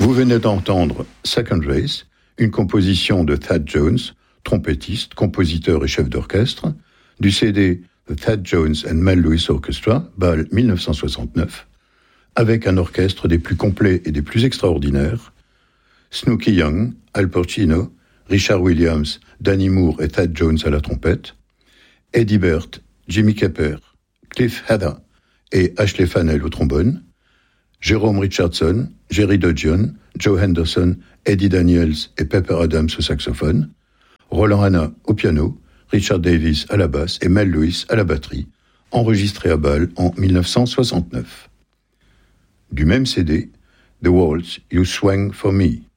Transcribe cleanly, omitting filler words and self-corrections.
Vous venez d'entendre Second Race, une composition de Thad Jones, trompettiste, compositeur et chef d'orchestre, du CD The Thad Jones and Mel Lewis Orchestra, Bâle 1969, avec un orchestre des plus complets et des plus extraordinaires, Snooky Young, Al Porcino, Richard Williams, Danny Moore et Thad Jones à la trompette, Eddie Bert, Jimmy Kepper, Cliff Heather et Ashley Fannell au trombone, Jerome Richardson, Jerry Dudgeon, Joe Henderson, Eddie Daniels et Pepper Adams au saxophone, Roland Hanna au piano, Richard Davis à la basse et Mel Lewis à la batterie, enregistré à Bâle en 1969. Du même CD, The Waltz You Swang For Me.